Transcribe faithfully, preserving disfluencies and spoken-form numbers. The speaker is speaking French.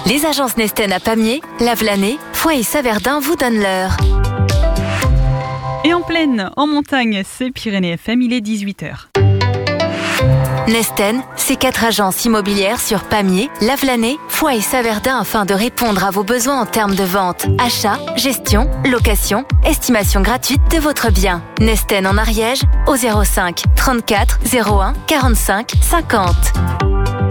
Les agences Nesten à Pamiers, Lavelanet, Foix et Saverdin vous donnent l'heure. Et en plaine, en montagne, c'est Pyrénées F M, il est dix-huit heures. Nesten, c'est quatre agences immobilières sur Pamiers, Lavelanet, Foix et Saverdin afin de répondre à vos besoins en termes de vente, achat, gestion, location, estimation gratuite de votre bien. Nesten en Ariège au zéro cinq trente-quatre zéro un quarante-cinq cinquante.